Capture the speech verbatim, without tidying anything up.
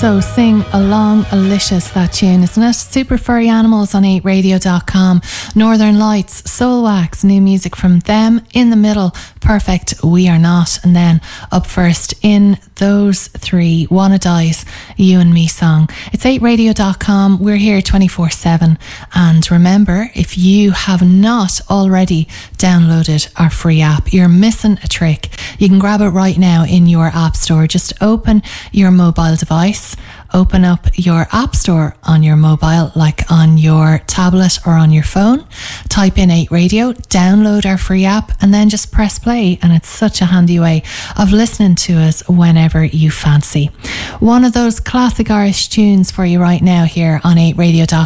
So sing along, Alicia's that tune, isn't it? Super Furry Animals on eight radio dot com. Northern Lights, Soulwax, new music from them. In the middle, Perfect, We Are Not. And then up first in those three, Wanna Die's You and Me song. It's eight radio dot com. We're here twenty-four seven. And remember, if you have not already downloaded our free app, you're missing a trick. You can grab it right now in your app store. Just open your mobile device, open up your app store on your mobile, like on your tablet or on your phone, type in eight radio, download our free app, and then just press play. And it's such a handy way of listening to us whenever you fancy. One of those classic Irish tunes for you right now here on eight radio dot com.